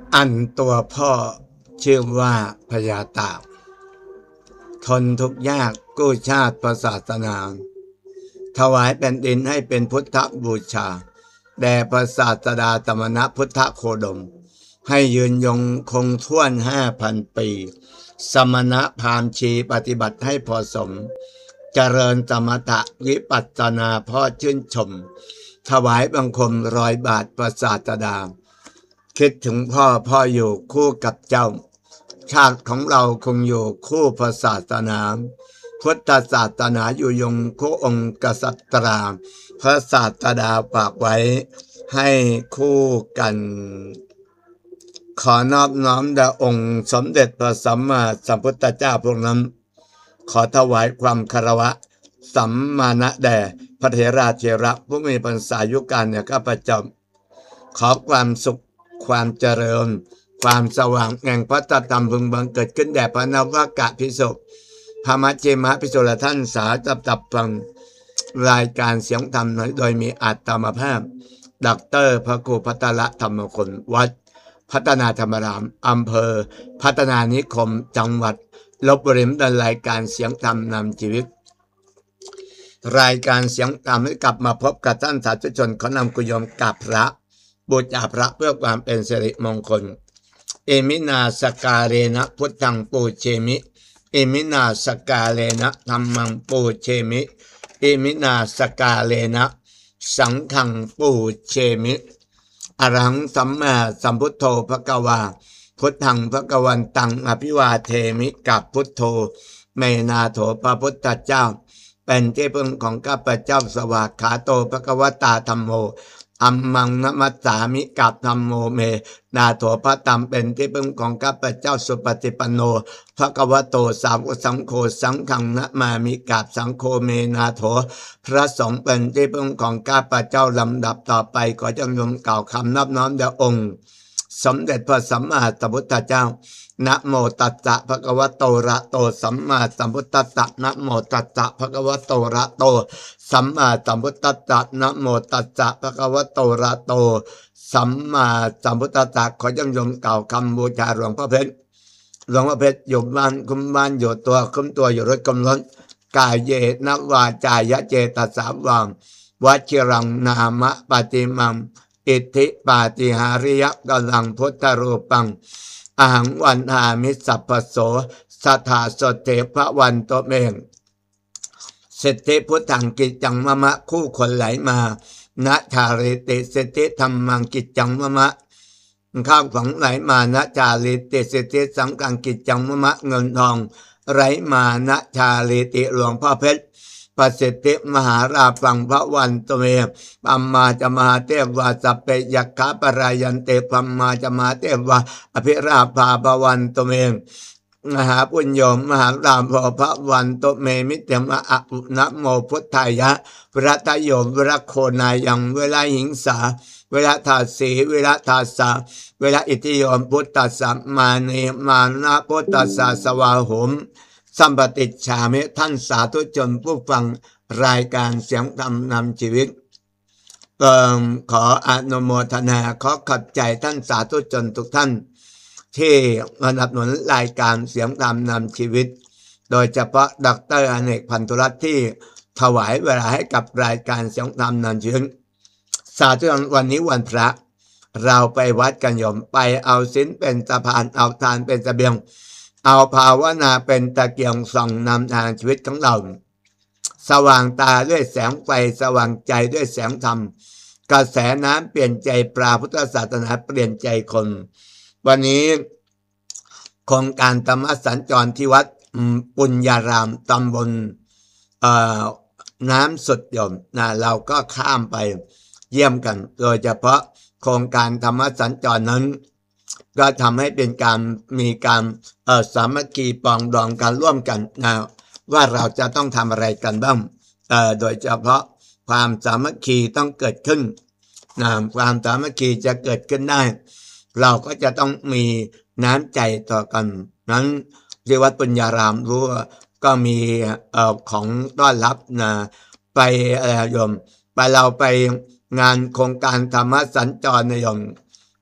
อันตัวพ่อชื่อว่าพญาตากทนทุกข์ยากกู้ชาติศาสนาถวายแผ่นดินให้เป็นพุทธบูชาแด่พระศาสดาตมณพุทธโคดมให้ยืนยงคงท่วน 5,000 ปีสมณะพราหมณ์ชีปฏิบัติให้พอสมเจริญสมถะวิปัสสนาพ่อชื่นชมถวายบังคม100 บาทพระศาสดาคิดถึงพ่ออยู่คู่กับเจ้าชาติของเราคงอยู่คู่พระศาสนาพุทธศาสนาอยู่ยงคู่องค์กษัตราพระศาสดาฝากไว้ให้คู่กันขอนอบน้อมแด่องค์สมเด็จพระสัมมาสัมพุทธเจ้าพระองค์นั้นขอถวายความคารวะสัมมาณะแด่พระเถราเถระผู้มีพรรษายุการเนี่ยข้าพเจ้าขอความสุขความเจริญความสว่างแห่งพระธรรมพึงบังเกิดขึ้นแด่พระนวากะภิกษุพระมัจเจมภิกษุและท่านสาธุจับฟังรายการเสียงธรรมโดยมีอาตมาภาพดร.พระครูพัทรธรรมคุณวัดพัฒนาธรรมรามอำเภอพัฒนานิคมจังหวัดลพบุรีดำเนินรายการเสียงธรรมนำชีวิตรายการเสียงธรรมให้กลับมาพบกับท่านสาธุชนขอนำกุยมกับพระบูชาพระเพื่อความเป็นสิริมงคลเอมินาสการเรนะพุทธังปูเชมิเอมินาสการเรนะธัมมังปูเชมิเอมินาสการเรนะสังฆังปูเชมิอรหังสัมมาสัมพุทโธภควาพุทธังภควันตังอภิวาเทมิกับพุทโธเมนาโถพระพุทธเจ้าเป็นที่พึ่งของข้าพเจ้าสวากขาโตภควตาธัมโมอัมมังนมัสสามิกับธัมโมเมนาโถพระธรรมเป็นที่พึ่งของข้าพเจ้าสุปฏิปันโนภควโตสาวกสังโฆสังฆังนะมามิกับสังโฆเมนาโถพระสงฆ์เป็นที่พึ่งของข้าพเจ้าลำดับต่อไปขอจงยมกล่าวคำนอบน้อมแด่องค์สมเด็จพระสัมมาสัมพุทธเจ้านะโมตัสสะภะคะวะโตอะระหะโตสัมมาสัมพุทธัสสะนะโมตัสสะภะคะวะโตอะระหะโตสัมมาสัมพุทธัสสะนะโมตัสสะภะคะวะโตอะระหะโตสัมมาสัมพุทธัสสะขอจงยมกล่าวคำบูชาหลวงพ่อเพชรหลวงพ่อเพชรอยู่บ้านคุ้มบ้านอยู่ตัวคุ้มตัวอยู่รถกำลังกายเยนะวาจายะเจตสามวังวัชิรังนามะปฏิมังอิทธิปาฏิหาริยกลังพุทธรูปังอหังวันหามิสัพพโสสัทธาสเตพระวันโตเมงเสติพุทธังกิจจังมะมะคู่คนไหลมานะชาริติเสติธรรมังกิจจังมะมะข้าวของไหลมานะชาริติเสติสังกังกิจจังมะมะเงินทองไหลมานะชาริติหลวงพ่อเพชรประสิทธิมหาราภังพระวันตเมปัมมาจะมหาเทวาสัพเพยัคขาปรายันเตปัมมาจะมหาเทวาอภิราภาพวันตเมมหาปุญโยมหารามพระวันตเมมิเตมะอะนะโมพุทธายะวรัตโยมวรโคนายังเวลาหิงสาเวลาทาสีเวลาทาสาเวลาอิติโยมพุทธัสสะมาเนมานะพุทธัสสะสวาหมสัมปติชามิท่านสาธุชนผู้ฟังรายการเสียงธรรมนำชีวิตขออนุโมทนาขอขอบใจท่านสาธุชนทุกท่านที่สนับสนุนรายการเสียงธรรมนำชีวิตโดยเฉพาะดร.อเนกพันธุรัตน์ที่ถวายเวลาให้กับรายการเสียงธรรมนำชีวิตสาธุชนวันนี้วันพระเราไปวัดกันโยมไปเอาศีลเป็นสะพานเอาทานเป็นเสบียงเอาภาวนาเป็นตะเกียงส่องนำทางชีวิตของเราสว่างตาด้วยแสงไฟสว่างใจด้วยแสงธรรมกระแสน้ำเปลี่ยนใจปลาพุทธศาสนาเปลี่ยนใจคนวันนี้โครงการธรรมสัญจรที่วัดปุญญารามตำบลน้ำสุดโยมเราก็ข้ามไปเยี่ยมกันโดยเฉพาะโครงการธรรมสัญจรนั้นก็ทำให้เป็นการมีการสามัคคีปองดองกันร่วมกันว่าเราจะต้องทำอะไรกันบ้างโดยเฉพาะความสามัคคีต้องเกิดขึ้นความสามัคคีจะเกิดขึ้นได้เราก็จะต้องมีน้ำใจต่อกันนั้นที่วัดปุญญารามรู้ก็มีของต้อนรับไปโยมไปเราไปงานโครงการธรรมสัญจรโยม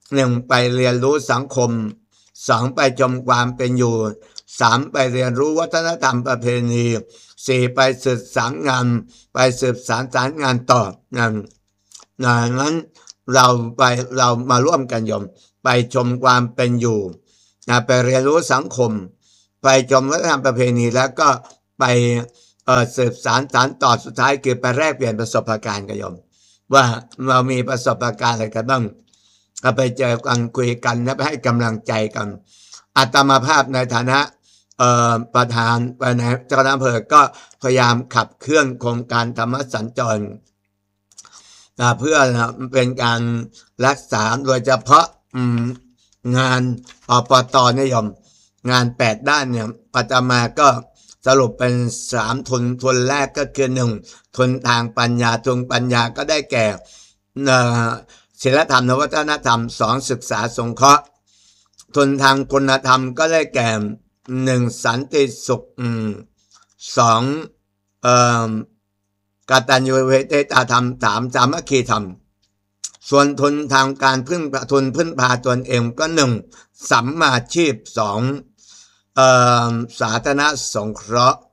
1. ไปเรียนรู้สังคม 2. ไปชมความเป็นอยู่ 3. ไปเรียนรู้วัฒนธรรมประเพณี 4. ไปสืบสานงานไปสืบสานสารงานต่อนั้นเรามาร่วมกันโยมไปชมความเป็นอยู่ไปเรียนรู้สังคมไปชมวัฒนธรรมประเพณีแล้วก็ไปสืบสานต่อสุดท้ายคือไปแลกเปลี่ยนประสบการณ์กันโยมว่าเรามีประสบการณ์อะไรกันบ้างไปเจอกันคุยกันและไปให้กำลังใจกันอาตมาภาพในฐานะประธานในเจ้าคณะอำเภอก็พยายามขับเคลื่อนโครงการธรรมสัญจรเพื่อเป็นการรักษาโดยเฉพาะงานปตนิยมงาน8ด้านเนี่ยอาตมาก็สรุปเป็น3ทุนแรกก็คือ1ทุนทางปัญญาทุนปัญญาก็ได้แก่ศิลธรรมวัฒนธรรม2ศึกษาสงเคราะห์ทุนทางคุณธรรมก็ได้แก่1สันติสุข2กตัญญูเวทิตาธรรม3สามัคคีธรรมส่วนทุนทางการพึ่งพาตนเองก็1สัมมาชีพ2สาธารณสงเคราะห์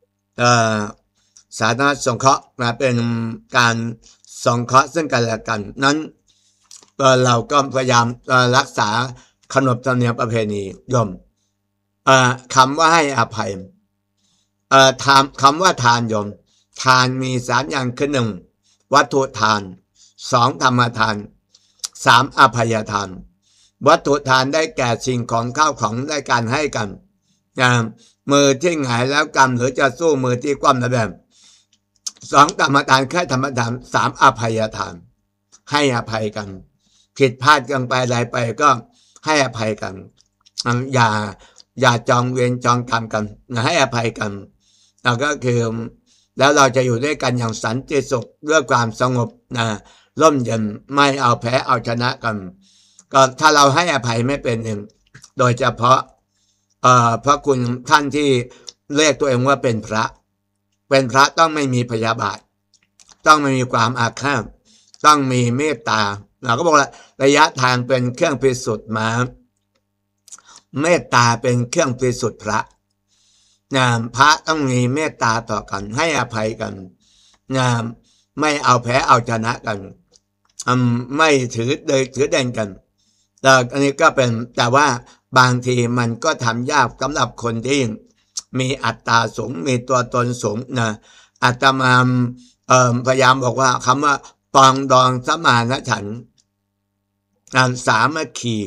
สาธารณสงเคราะห์เป็นการสงเคราะห์ซึ่งกันและกันนั้นเราก็พยายามรักษาขนบธรรมเนียมประเพณีโยมคำว่าให้อภัยคำว่าทานโยมทานมี3อย่างคือ1วัตถุทาน2ธรรมทาน3อภัยทานวัตถุทานได้แก่สิ่งของข้าวของได้การให้กันมือที่หงายแล้วกำหรือจะสู้มือที่คว่ำนะแบบ2ธรรมทานแค่ธรรมทาน3อภัยทานให้อภัยกันผิดพลาดกันไปใดไปก็ให้อภัยกันอย่าจองเวรจองกรรมกันให้อภัยกันแล้วก็คือแล้วเราจะอยู่ด้วยกันอย่างสันติสุขด้วยความสงบร่มเย็นไม่เอาแพ้เอาชนะกันก็ถ้าเราให้อภัยไม่เป็นโดยเฉพาะพระคุณท่านที่เรียกตัวเองว่าเป็นพระต้องไม่มีพยาบาทต้องไม่มีความอาฆาตต้องมีเมตตาเราก็บอกว่าระยะทางเป็นเครื่องพิสูจน์มาเมตตาเป็นเครื่องพิสูจน์พระพระต้องมีเมตตาต่อกันให้อภัยกันไม่เอาแพ้เอาชนะกันไม่ถือเด่นกันแต่อันนี้ก็เป็นแต่ว่าบางทีมันก็ทำยากสำหรับคนที่มีอัตตาสูงมีตัวตนสูงอาตมาพยายามบอกว่าคำว่าปองดองสมานฉันท์สามัคคี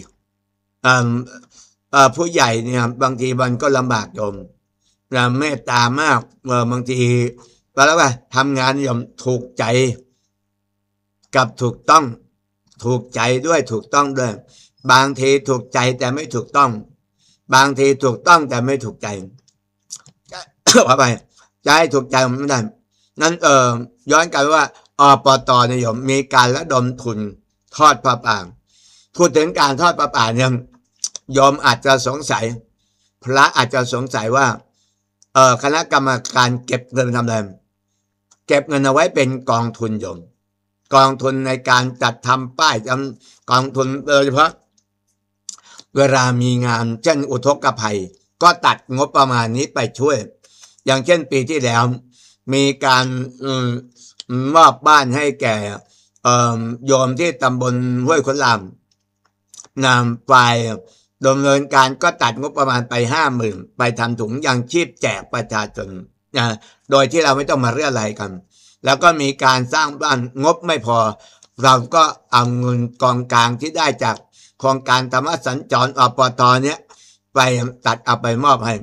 ผู้ใหญ่เนี่ยบางทีมันก็ลำบากโยมเมตตามากบางทีแล้วว่าทำงานโยมถูกใจกับถูกต้องถูกใจด้วยถูกต้องด้วยบางทีถูกใจแต่ไม่ถูกต้องบางทีถูกต้องแต่ไม่ถูกใจว่าไปจะให้ถูกใจไม่ได้นั้นย้อนกลับว่าปตนิยมมีการระดมทุนทอดผ้าป่าพูดถึงการทอดผ้าป่าเนี่ยโยมอาจจะสงสัยพระอาจจะสงสัยว่าคณะกรรมการเก็บเงินทำอะไรเก็บเงินเอาไว้เป็นกองทุนโยมกองทุนในการจัดทำป้ายกองทุนโดยเฉพาะเวลามีงานเช่นอุทกภัยก็ตัดงบประมาณนี้ไปช่วยอย่างเช่นปีที่แล้วมีการมอบบ้านให้แก่โยมที่ตำบลห้วยขนลำฝ่ายดำเนินการก็ตัดงบประมาณไป50,000ไปทำถุงยางชีพแจกประชาชนโดยที่เราไม่ต้องมาเรียอะไรกันแล้วก็มีการสร้างบ้านงบไม่พอเราก็เอาเงินกองกลางที่ได้จากโครงการธรรมสัญจรปตเนี้ยไปตัดเอาไปมอบให้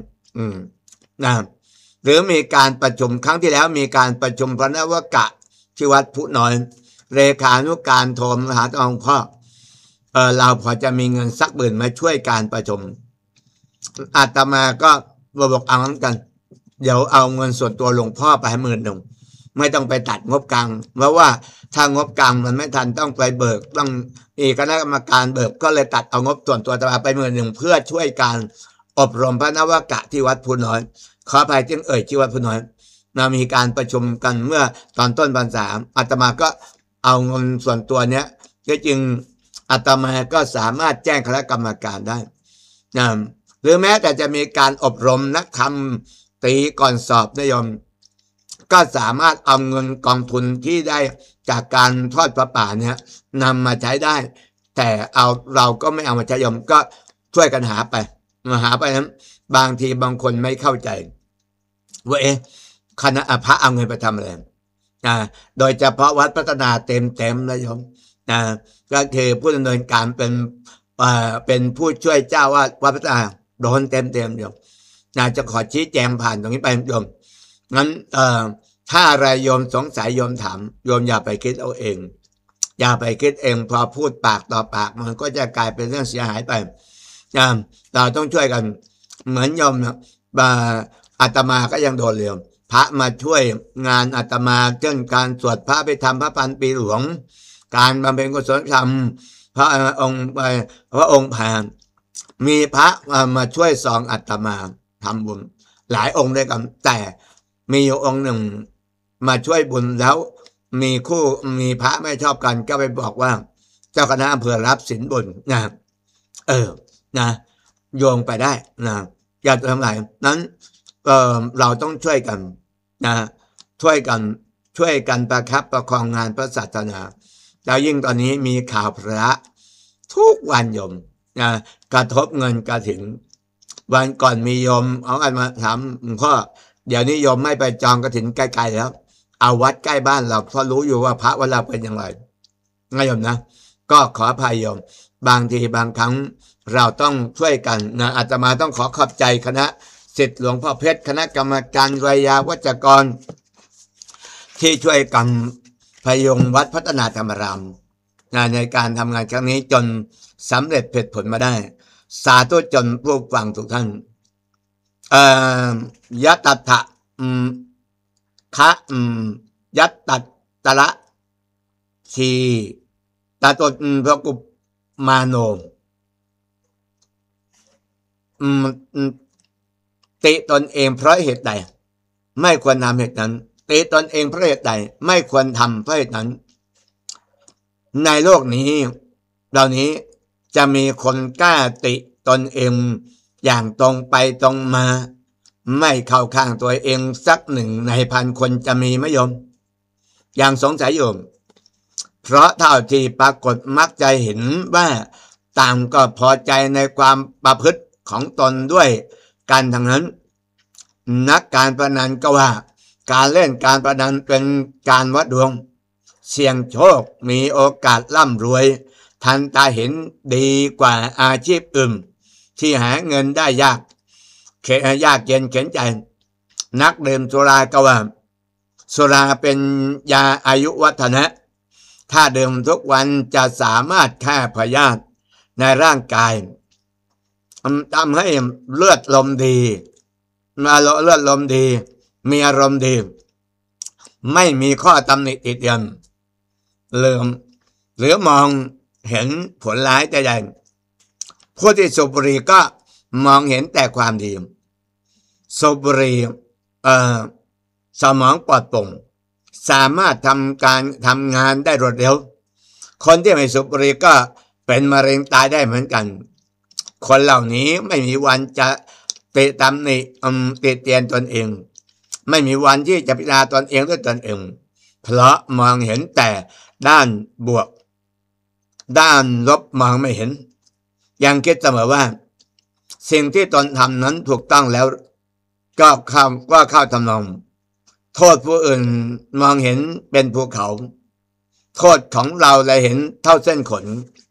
หรือมีการประชุมครั้งที่แล้วมีการประชุมพระนวกะที่วัดพุน้อยเลขานุการโทรมหาองค์พ่อเราพอจะมีเงินสักหมื่นมาช่วยการประชุมอาตมาก็บอกเอางั้นกันเดี๋ยวเอาเงินส่วนตัวหลวงพ่อไป10,000ไม่ต้องไปตัดงบกลางเพราะว่าถ้างบกลางมันไม่ทันต้องไปเบิกต้องคณะกรรมการเบิกก็เลยตัดเอางบส่วนตัวไป10,000เพื่อช่วยการอบรมพระนวกะที่วัดพุน้อยขออภัยที่ที่วัดพุน้อยมีการประชุมกันเมื่อตอนต้นพรรษาอาตมาก็เอาเงินส่วนตัวเนี้ยก็จึงอาตมาก็สามารถแจ้งคณะกรรมการได้นะหรือแม้แต่จะมีการอบรมนักธรรมตีก่อนสอบนิยมก็สามารถเอาเงินกองทุนที่ได้จากการทอดพระป่าเนี่ยนำมาใช้ได้แต่เราก็ไม่เอามาใช้ยมก็ช่วยกันหาไปนั้นบางทีบางคนไม่เข้าใจว่าคณะพระเอาเงินไปทำอะไรโดยเฉพาะวัดพัฒนาเต็มนะโยมก็คือผู้ดำเนินการเป็นผู้ช่วยเจ้าวัดพัฒนาโดนเต็มโยมจะขอชี้แจงผ่านตรงนี้ไปโยมงั้นถ้าอะไรโยมสงสัยโยมถามโยมอย่าไปคิดเอาเองพอพูดปากต่อปากมันก็จะกลายเป็นเรื่องเสียหายไปเราต้องช่วยกันเหมือนโยมอาตมาก็ยังโดนเรียมพระมาช่วยงานอาตมาเช่นการสวดพระไปทำพระพันปีหลวงการบำเพ็ญกุศลธรรมพระองค์ผ่านมีพระมาช่วยซองอาตมาทำบุญหลายองค์ด้วยกันแต่มีองค์หนึ่งมาช่วยบุญแล้วมีพระไม่ชอบกันก็ไปบอกว่าเจ้าคณะอำเภอรับสินบนโยงไปได้อย่าทำไรนั้นเราต้องช่วยกันช่วยกันประคับประคองงานพระศาสนาแล้วยิ่งตอนนี้มีข่าวพระทุกวันโยมกระทบเงินกระถิ่นวันก่อนมีโยมเอากันมาถามหลวงพ่อเดี๋ยวนี้โยมไม่ไปจองกระถิ่นใกล้ๆแล้วเอาวัดใกล้บ้านเราเพราะรู้อยู่ว่าพระวันเราเป็นอย่างไรนะโยมนะก็ขออภัยโยมบางทีบางครั้งเราต้องช่วยกันอาตมาต้องขอขอบใจคณะศิษย์หลวงพ่อเพชรคณะกรรมการวิยาวัจกรที่ช่วยกันพยุงวัดพัฒนาธรรมารามในการทำงานครั้งนี้จนสำเร็จผลมาได้สาธุจนผู้ฟังทุกท่านยัตถะคะยัตตตระชีตาตนพระกุมาโนติตนเองเพราะเหตุใดไม่ควรทำเหตุนั้นติตนเองเพราะเหตุใดไม่ควรทำเพราะเหตุนั้นในโลกนี้เหล่านี้จะมีคนกล้าติตนเองอย่างตรงไปตรงมาไม่เข้าข้างตัวเองสัก1 ใน 1,000 คนจะมีไหมโยมอย่างสงสัยโยมเพราะเท่าที่ปรากฏมักจะเห็นว่าต่างก็พอใจในความประพฤติของตนด้วยกันทั้งนั้นนักการพนันก็ว่าการเล่นการพนันเป็นการวัดดวงเสี่ยงโชคมีโอกาสร่ำรวยทันตาเห็นดีกว่าอาชีพอื่นที่หาเงินได้ยากเย็นเข็นใจนักดื่มสุราก็ว่าสุราเป็นยาอายุวัฒนะถ้าดื่มทุกวันจะสามารถฆ่าพยาธิในร่างกายทำให้เลือดลมดีมีอารมณ์ดีไม่มีข้อตำหนิติเตียนหรือมองเห็นผลร้ายแต่ใดผู้ที่สูบบุหรี่ก็มองเห็นแต่ความดีสูบบุหรี่สมองปลอดโปร่งสามารถทำงานได้รวดเร็วคนที่ไม่สูบบุหรี่ก็เป็นมะเร็งตายได้เหมือนกันคนเหล่านี้ไม่มีวันจะติตำหนิติเตียนตนเองไม่มีวันที่จะพิจารณาตนเองด้วยตนเองเพราะมองเห็นแต่ด้านบวกด้านลบมองไม่เห็นยังคิดเสมอว่าสิ่งที่ตนทำนั้นถูกต้องแล้วก็เข้าทำนองโทษผู้อื่นมองเห็นเป็นภูเขาโทษของเราเลยเห็นเท่าเส้นขน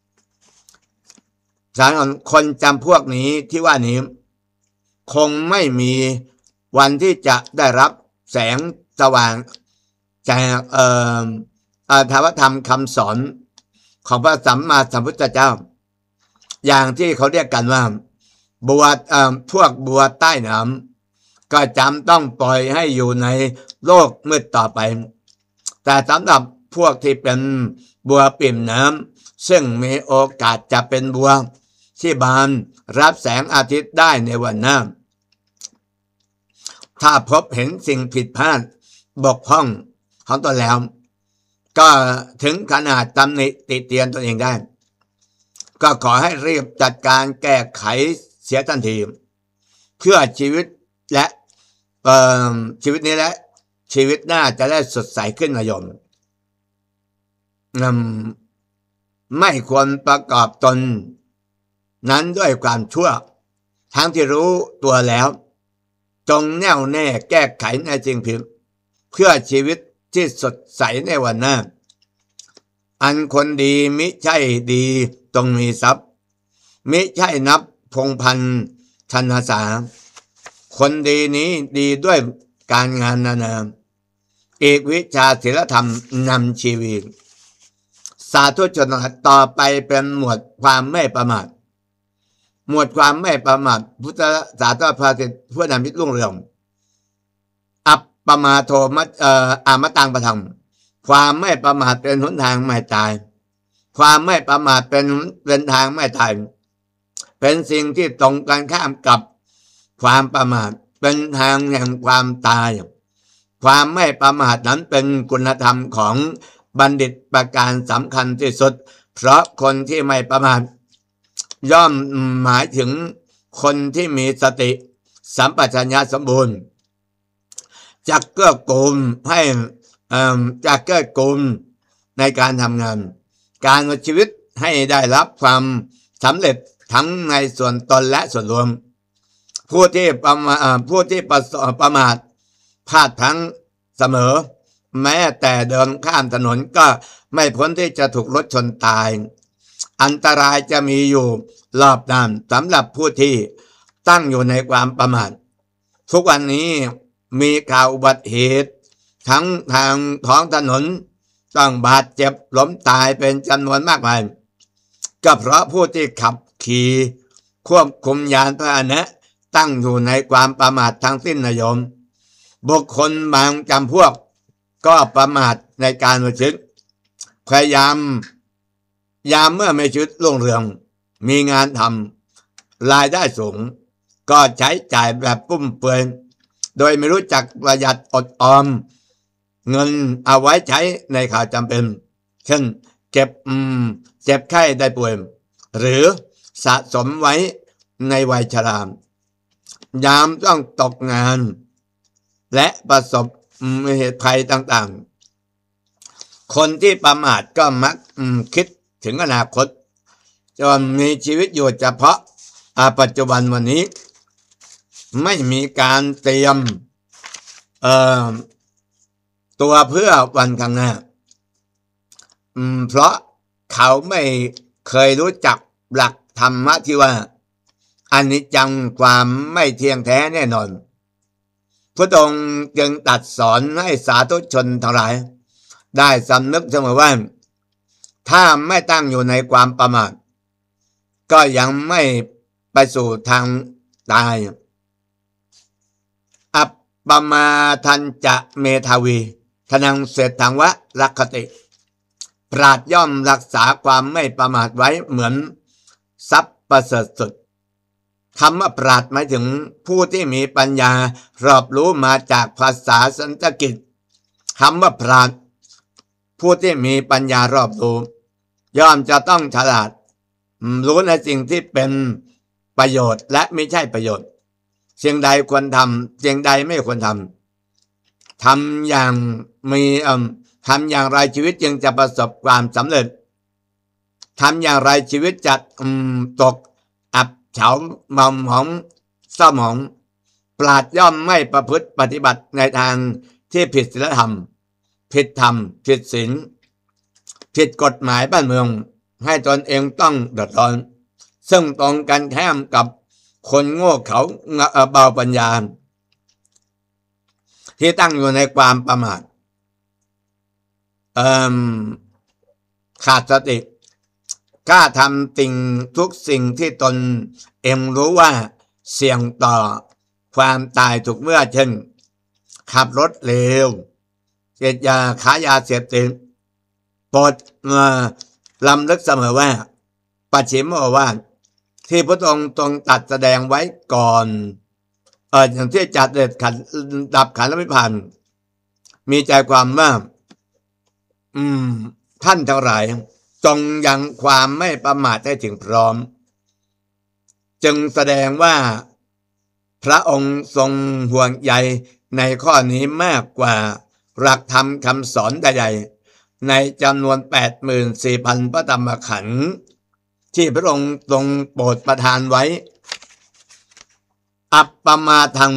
ฉะนั้นคนจำพวกนี้ที่ว่านี้คงไม่มีวันที่จะได้รับแสงสว่างจากธรรมคำสอนของพระสัมมาสัมพุทธเจ้าอย่างที่เขาเรียกกันว่าพวกบัวใต้น้ำก็จำต้องปล่อยให้อยู่ในโลกมืดต่อไปแต่สำหรับพวกที่เป็นบัวปิ่มน้ำซึ่งมีโอกาสจะเป็นบัวที่บานรับแสงอาทิตย์ได้ในวันหน้าถ้าพบเห็นสิ่งผิดพลาดบกพร่องของตนแล้วก็ถึงขนาดตำหนิติเตียนตนเองได้ก็ขอให้รีบจัดการแก้ไขเสียทันทีเพื่อชีวิตและชีวิตนี้และชีวิตหน้าจะได้สดใสขึ้นนะโยมไม่ควรประกอบตนนั้นด้วยความชั่วทั้งที่รู้ตัวแล้วจงแน่วแน่แก้ไขในสิ่งผิดเพื่อชีวิตที่สดใสในวันหน้าอันคนดีมิใช่ดีต้องมีทรัพย์มิใช่นับพงพันธนสาคนดีนี้ดีด้วยการงานนานาเอกวิชาศิลธรรมนำชีวิตสาธุชนต่อไปเป็นหมวดความไม่ประมาทหมวดความไม่ประมาทพุทธศาสนาภาษิตผู้นำมิตรรุ่งเรืองอัปปมาโทมัตอามตังประทังความไม่ประมาทเป็นหนทางไม่ตายความไม่ประมาทเป็นทางไม่ตายเป็นสิ่งที่ตรงกันข้ามกับความประมาทเป็นทางแห่งความตายความไม่ประมาทนั้นเป็นคุณธรรมของบัณฑิตประการสำคัญที่สุดเพราะคนที่ไม่ประมาทย่อมหมายถึงคนที่มีสติสัมปชัญญะสมบูรณ์จะเกื้อกูลให้จะเกื้อกูลในการทำงานการเอาชีวิตให้ได้รับความสำเร็จทั้งในส่วนตนและส่วนรวมผู้ที่ประมาทพลาดพลั้งเสมอแม้แต่เดินข้ามถนนก็ไม่พ้นที่จะถูกรถชนตายอันตรายจะมีอยู่รอบด้านสำหรับผู้ที่ตั้งอยู่ในความประมาททุกวันนี้มีข่าวอุบัติเหตุทั้งทางท้องถนนต้องบาดเจ็บล้มตายเป็นจำนวนมากมายก็เพราะผู้ที่ขับขี่ควบคุมยานพาหนะตั้งอยู่ในความประมาททั้งสิ้นนะโยมบุคคลบางจำพวกก็ประมาทในการดำเนินชีวิตพยายามเมื่อไม่ชีวิตรุ่งเรืองมีงานทำรายได้สูงก็ใช้จ่ายแบบฟุ่มเฟือยโดยไม่รู้จักประหยัดอดออมเงินเอาไว้ใช้ในข่าวจำเป็นเช่นเจ็บไข้ได้ป่วยหรือสะสมไว้ในวัยชรายามต้องตกงานและประสบเหตุภัยต่างๆคนที่ประมาทก็มักคิดถึงอนาคตจนมีชีวิตอยู่เฉพาะปัจจุบันวันนี้ไม่มีการเตรียมตัวเพื่อวันข้างหน้าเพราะเขาไม่เคยรู้จักหลักธรรมะที่ว่าอนิจจังความไม่เที่ยงแท้แน่นอนพระองค์จึงตรัสสอนให้สาธุชนทั้งหลายได้สำนึกเสมอว่าถ้าไม่ตั้งอยู่ในความประมาทก็ยังไม่ไปสู่ทางตายอัปปมาทันจะเมทาวีทนังเศรษฐังวะรักขติปราชญ์ย่อมรักษาความไม่ประมาทไว้เหมือนทรัพย์ประเสริฐสุดคำว่าปราชญ์หมายถึงผู้ที่มีปัญญารอบรู้มาจากภาษาสันสกฤตคำว่าปราชญ์ผู้ที่มีปัญญารอบรู้ย่อมจะต้องฉลาดรู้ในสิ่งที่เป็นประโยชน์และไม่ใช่ประโยชน์สิ่งใดควรทำสิ่งใดไม่ควรทำอย่างไรชีวิตจึงจะประสบความสำเร็จทำอย่างไรชีวิตจะตกอับเฉาเมาหมองเศร้าหมองปราชญ์ย่อมไม่ประพฤติปฏิบัติในทางที่ผิดศีลธรรมผิดธรรมผิดศีลผิดกฎหมายบ้านเมืองให้ตนเองต้องเดือดร้อนซึ่งตรงกันข้ามกับคนโง่เขลาเบาปัญญาที่ตั้งอยู่ในความประมาทขาดสติกล้าทำทุกสิ่งที่ตนเองรู้ว่าเสี่ยงต่อความตายทุกเมื่อเช่นขับรถเร็วเสพยาค้ายาเสพติดโปรดลำลึกเสมอว่าปัจฉิมโอวาทที่พระองค์ทรงตัดแสดงไว้ก่อนอย่างที่จัดเด็ดขันดับขันธ์และนิพพานมีใจความว่าท่านทั้งหลายทรงยังความไม่ประมาทให้ถึงพร้อมจึงแสดงว่าพระองค์ทรงห่วงใยในข้อนี้มากกว่าหลักธรรมคำสอนใดๆในจำนวน 84,000 พระธรรมขันธ์ที่พระองค์ทรงโปรดประทานไว้อัปปมาทัง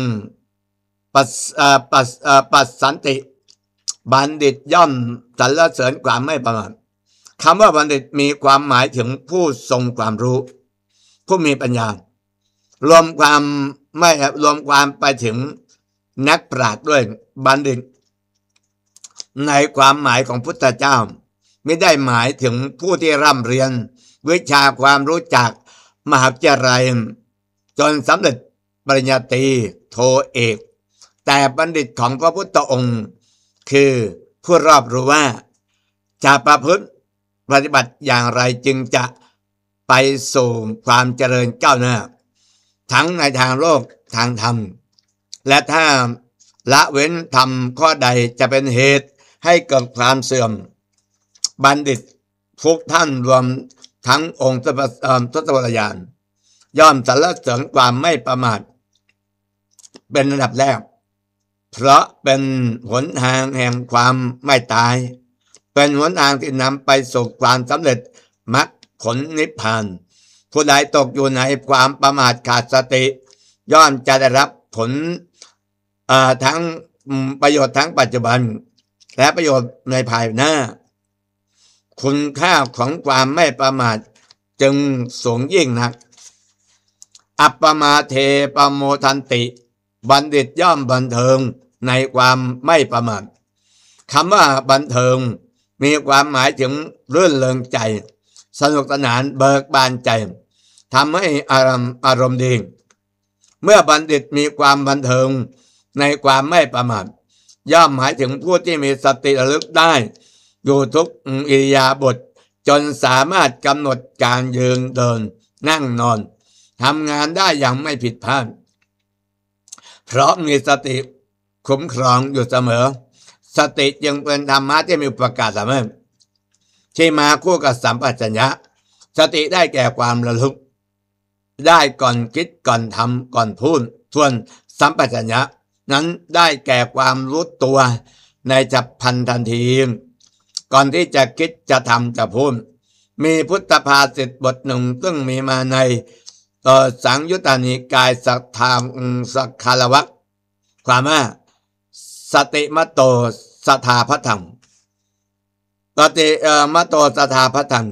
ปัสสันติบัณฑิตย่อมสรรเสริญความไม่ประมาทคำว่าบัณฑิตมีความหมายถึงผู้ทรงความรู้ผู้มีปัญญารวมความไปถึงนักปราชญ์ด้วยบัณฑิตในความหมายของพุทธเจ้าไม่ได้หมายถึงผู้ที่ร่ำเรียนวิชาความรู้จากมหาวิทยาลัยจนสำเร็จปริญญาตรีโทเอกแต่บัณฑิตของพระพุทธองค์คือผู้รอบรู้ว่าจะประพฤติปฏิบัติอย่างไรจึงจะไปสู่ความเจริญก้าวหน้าทั้งในทางโลกทางธรรมและถ้าละเว้นธรรมข้อใดจะเป็นเหตุให้เกิดความเสื่อมบัณฑิตทุกท่านรวมทั้งองค์ทศวรยานย่อมสรรเสริญความไม่ประมาทเป็นระดับแรกเพราะเป็นหนทางแห่งความไม่ตายเป็นหนทางที่นำไปสู่ความสำเร็จมรรคผลนิพพานผู้ใดตกอยู่ในความประมาทขาดสติย่อมจะได้รับผลทั้งประโยชน์ทั้งปัจจุบันและประโยชน์ในภายหน้าคุณค่าของความไม่ประมาทจึงสูงยิ่งนักอัปปมาเทปโมทันติบัณฑิตย่อมบันเทิงในความไม่ประมาทคำว่าบันเทิงมีความหมายถึงรื่นเริงใจสนุกสนานเบิกบานใจทำให้อารมณ์ดีเมื่อบัณฑิตมีความบันเทิงในความไม่ประมาทย่อมหมายถึงผู้ที่มีสติระลึกได้อยู่ทุกอิริยาบถจนสามารถกำหนดการยืนเดินนั่งนอนทำงานได้อย่างไม่ผิดพลาดเพราะมีสติคุ้มครองอยู่เสมอสติยังเป็นธรรมะที่มีประกาศเสมอที่มาคู่กับสัมปชัญญะสติได้แก่ความระลึกได้ก่อนคิดก่อนทำก่อนพูดส่วนสัมปชัญญะนั้นได้แก่ความรู้ตัวในฉับพลันทันทีก่อนที่จะคิดจะทำจะพูดมีพุทธภาษิตบทหนึ่งซึ่งมีมาในสังยุตตนิกายสัทธาสักคารวัคความว่าสติมโตสถาพทังสติมโตสถาพทัง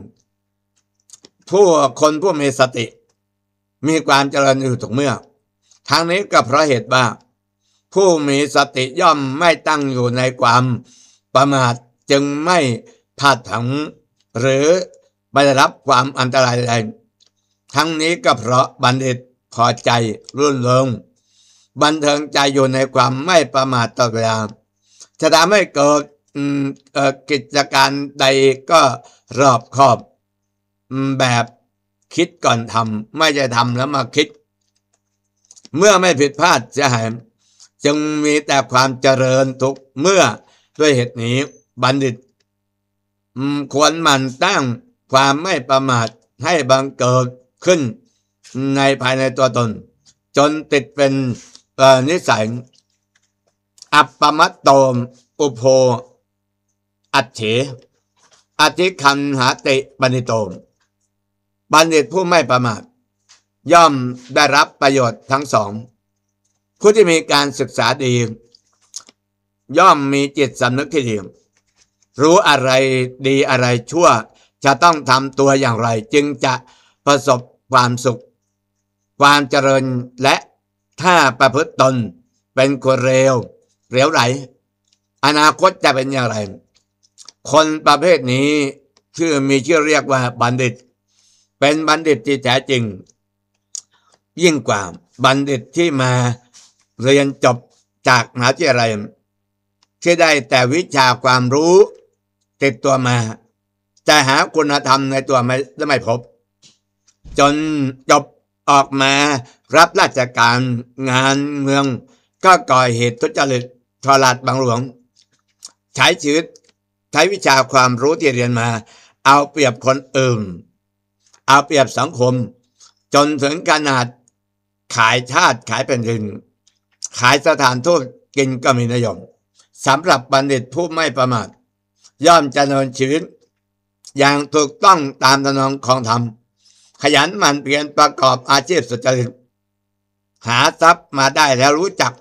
ผู้มีสติมีความเจริญอยู่ทุกเมื่อทางนี้ก็เพราะเหตุว่าผู้มีสติย่อมไม่ตั้งอยู่ในความประมาทจึงไม่พลาดพลั้งหรือไม่ได้รับความอันตรายใดทั้งนี้ก็เพราะบัณฑิตพอใจรื่นเริงบันเทิงใจอยู่ในความไม่ประมาทตลอดเวลาจะทำให้เกิดกิจการใดก็รอบคอบแบบคิดก่อนทำไม่ใช่ทำแล้วมาคิดเมื่อไม่ผิดพลาดเสียหายจึงมีแต่ความเจริญทุกเมื่อด้วยเหตุนี้บัณฑิตควรหมั่นตั้งความไม่ประมาทให้บังเกิดขึ้นในภายในตัวตนจนติดเป็นนิสัยอัปปมัตโตอุโภอัจเฉอธิคันหาติบัณฑิโตบัณฑิตผู้ไม่ประมาทย่อมได้รับประโยชน์ทั้งสองผู้ที่มีการศึกษาดีย่อมมีจิตสำนึกที่ดีรู้อะไรดีอะไรชั่วจะต้องทำตัวอย่างไรจึงจะประสบความสุขความเจริญและถ้าประพฤติตนเป็นคนเลวเหลวไหลอนาคตจะเป็นอย่างไรคนประเภทนี้มีชื่อเรียกว่าบัณฑิตเป็นบัณฑิตที่แท้จริงยิ่งกว่าบัณฑิตที่มาเรียนจบจากมหาวิทยาลัยที่ได้แต่วิชาความรู้ติดตัวมาแต่หาคุณธรรมในตัวไม่พบจนจบออกมารับราชการงานเมืองก็ก่อเหตุทุจริตทรราชบังหลวงใช้ชีวิตใช้วิชาความรู้ที่เรียนมาเอาเปรียบคนอื่นเอาเปรียบสังคมจนถึงขนาดขายชาติขายแผ่นดินขายสถานทูตกินก็มีนิยมสำหรับบัณฑิตผู้ไม่ประมาทย่อมจะดำเนินชีวิตอย่างถูกต้องตามทำนองของธรรมขยันหมั่นเพียรประกอบอาชีพสุจริตหาทรัพย์มาได้แล้วรู้จัก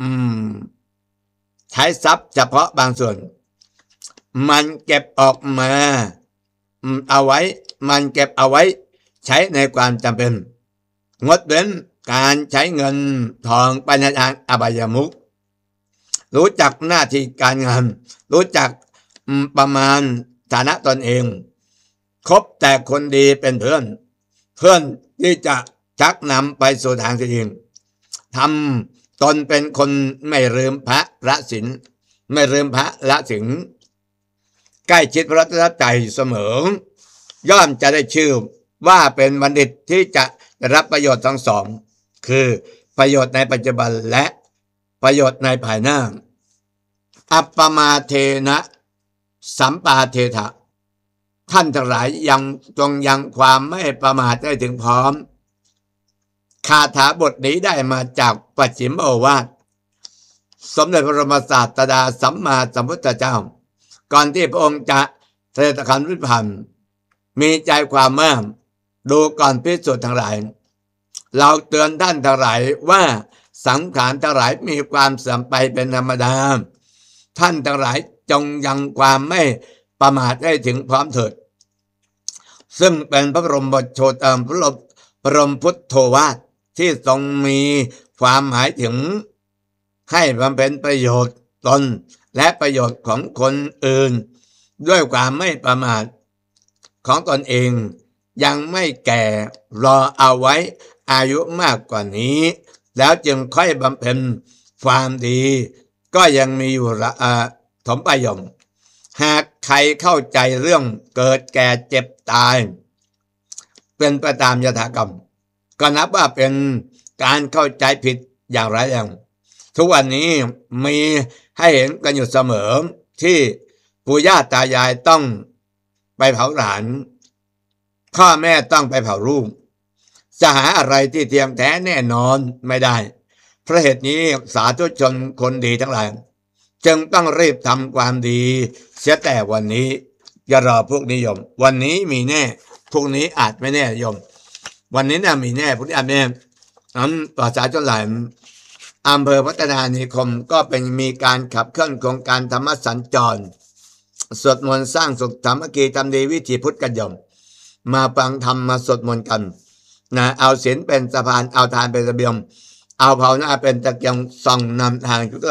ใช้ทรัพย์เฉพาะบางส่วนมันเก็บออกมาเอาไว้มันเก็บเอาไว้ใช้ในความจำเป็นงดเว้นการใช้เงินทองไปในทางอบายมุขรู้จักหน้าที่การงานรู้จักประมาณฐานะตนเองคบแต่คนดีเป็นเพื่อนที่จะชักนำไปสู่ทางที่ดีทำตนเป็นคนไม่ลืมพระละศีลไม่ลืมพระละศีลใกล้ชิดพระรัตนตรัยเสมอย่อมจะได้ชื่อว่าเป็นบัณฑิตที่จะได้รับประโยชน์ทั้งสองคือประโยชน์ในปัจจุบันและประโยชน์ในภายหน้าอัปปมาเทนะสัมปาเทถะท่านทั้งหลายยังความไม่ประมาทได้ถึงพร้อมคาถาบทนี้ได้มาจากปัจฉิมโอวาทสมเด็จพระบรมศาสดาสัมมาสัมพุทธเจ้าก่อนที่พระองค์จะเสด็จขันธ์วิพันธ์มีใจความว่าดูก่อนภิกษุทั้งหลายเราเตือนท่านทั้งหลายว่าสังขารทั้งหลายมีความเสื่อมไปเป็นธรรมดาท่านทั้งหลายจงยังความไม่ประมาทให้ถึงพร้อมเถิดซึ่งเป็นพระบรมบทโชตพระบรมพุทโธวาทที่ทรงมีความหมายถึงให้บำเพ็ญประโยชน์ตนและประโยชน์ของคนอื่นด้วยความไม่ประมาทของตนเองยังไม่แก่รอเอาไว้อายุมากกว่านี้แล้วจึงค่อยบำเพ็ญความดีก็ยังมีอยู่ถมประโยชน์หากใครเข้าใจเรื่องเกิดแก่เจ็บตายเป็นไปตามยถากรรมก็นับว่าเป็นการเข้าใจผิดอย่างร้ายแรงทุกวันนี้มีให้เห็นกันอยู่เสมอที่ปู่ย่าตายายต้องไปเผาหลานพ่อแม่ต้องไปเผาลูกจะหาอะไรที่เที่ยงแท้แน่นอนไม่ได้เพราะเหตุนี้สาธุชนคนดีทั้งหลายจึงต้องรีบทำความดีเสียแต่วันนี้อย่ารอพวกนิยมวันนี้มีแน่พวกนี้อาจไม่แน่ยมวันนี้น่ามีแน่พวกนี้อาจไม่แน่ประชาชนหลายอำเภอพัฒนานิคมก็เป็นมีการขับเคลื่อนโครงการธรรมสัญจรสวดมนต์สร้างสุขธรรมกีทำดีวิถีพุทธกันยมมาฟังธรรมมาสวดมนต์กันนะเอาศีลเป็นสะพานเอาทานเป็นระเบียงเอาภาวนาเป็นตะเกียงส่องนำทางทุกเรา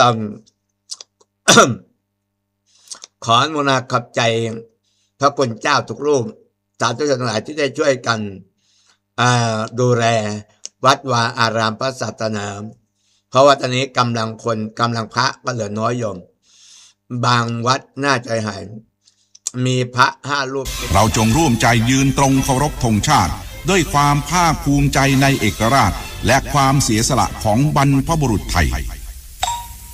ขออนุโมทนาขอบใจพระคุณเจ้าทุกรูปสาธุชนทั้งหลายที่ได้ช่วยกันดูแลวัดวาอารามพระศาสนาเพราะว่าตอนนี้กำลังพระก็เหลือน้อยโยมบางวัดน่าใจหายมีพระ5 รูปเราจงร่วมใจยืนตรงเคารพธงชาติด้วยความภาคภูมิใจในเอกราชและความเสียสละของบรรพบุรุษไทย